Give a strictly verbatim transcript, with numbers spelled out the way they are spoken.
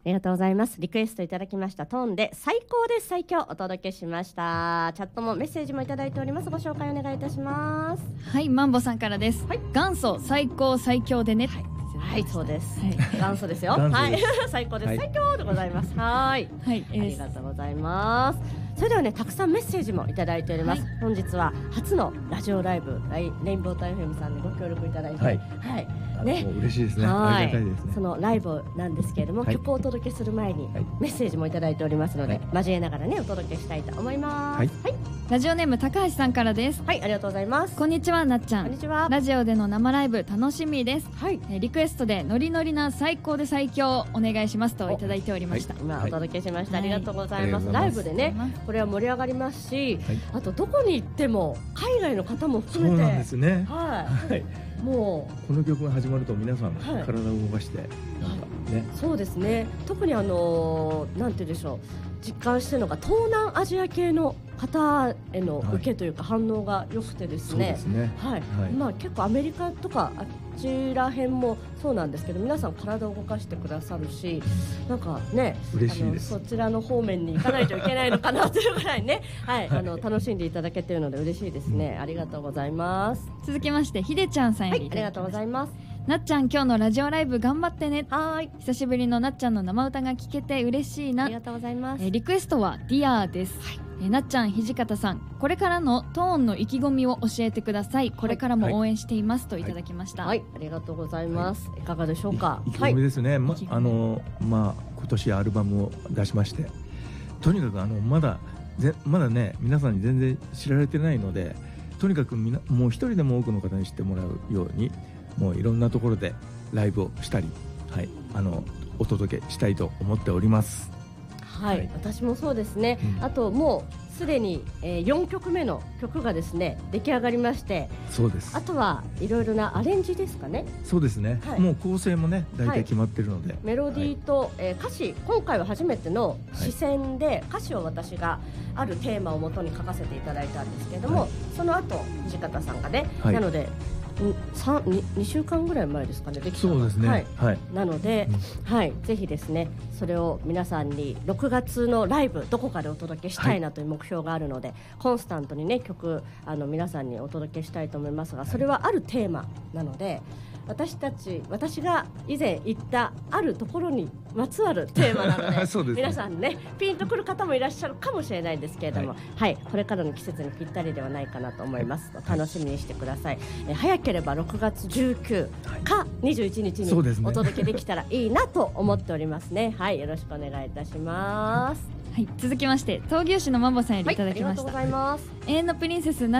りがとうございます。リクエストいただきましたトーンで最高です最強お届けしました。チャットもメッセージもいただいております。ご紹介お願いいたします。 はい、マンボさんからです、はい、元祖最高最強でね、はいはい、そうです、はい、元祖ですよ元祖はいです最高です、 はい、 最強でございますはい、 はい、 ありがとうございます。それではね、たくさんメッセージもいただいております、はい、本日は初のラジオライブレイレインボータイム エフエム さんにご協力いただいて、はい、はいね、 嬉しいですね。 はい、 ありがたいですね。 そのライブなんですけれども、はい、曲をお届けする前にメッセージもいただいておりますので、はい、交えながらねお届けしたいと思います。はい、はい、 ラジオネーム高橋さんからです。 はい、ありがとうございます。 こんにちは、なっちゃん。 こんにちは。 ラジオでの生ライブ楽しみです。 はい、 えー、リクエストでノリノリな最高で最強お願いしますといただいておりました。 はい、今お届けしました、はい、ありがとうございます。 はい、 ライブでねこれは盛り上がりますし、はい、あとどこに行っても海外の方も含めて、 そうなんですね。 はい、はい、もうこの曲が始まると皆さん体を動かして、はい、なんかね、 そうですね。特にあのー、なんて言うんでしょう、実感してるのが東南アジア系の方への受けというか反応が良くてですね、 はい、そうですね、 はい、 はい、 まあ、結構アメリカとかあっちら辺もそうなんですけど、皆さん体を動かしてくださるし、なんかね、 嬉しいです。 あのそちらの方面に行かないといけないのかなというぐらいね、はい、あの楽しんでいただけているので嬉しいですね、うん、ありがとうございます。 続きましてひでちゃんさんより、 はい、ありがとうございます。 なっちゃん、今日のラジオライブ頑張ってね。 はい、 久しぶりのなっちゃんの生歌が聞けて嬉しいな。 ありがとうございます。 えー、リクエストはディアーです。はい、えー、なっちゃん、土方さん、これからのトーンの意気込みを教えてください。これからも応援しています、はい、といただきました。 はい、はい、ありがとうございます。はい、いかがでしょうか。 意気込みですね。はい、まあのまあ今年アルバムを出しまして、とにかくあのまだぜまだね皆さんに全然知られてないので、とにかくみなもう一人でも多くの方に知ってもらうように、もういろんなところでライブをしたり、はい、あのお届けしたいと思っております。 はい、はい、私もそうですね、うん、あともうすでに、えー、よんきょくめの曲がですね出来上がりまして、 そうです。 あとはいろいろなアレンジですかね。 そうですね、はい、もう構成もね大体決まってるので、はい、 メロディーと、はい、えー、歌詞、今回は初めての視線で歌詞を私があるテーマをもとに書かせていただいたんですけれども、はい、その後土方さんがね、はい、なのでに, にしゅうかんぐらい前ですかね、できたの。 そうですね、はいはい、 なので、うん、はい、ぜひですねそれを皆さんにろくがつのライブどこかでお届けしたいなという目標があるので、はい、コンスタントにね曲あの皆さんにお届けしたいと思いますが、それはあるテーマなので、私たち私が以前言ったあるところにまつわるテーマなの で, そうです、ね、 皆さんねピンとくる方もいらっしゃるかもしれないんですけれども、はいはい、これからの季節にぴったりではないかなと思います、はい、楽しみにしてください、え早ければろくがつじゅうくにちかにじゅういちにちにお届けできたらいいなと思っておりますね。はい、よろしくお願いいたします。 はい、続きまして闘牛士のマンボさんよりいただきました。 はい、ありがとうございます。 永遠のプリンセス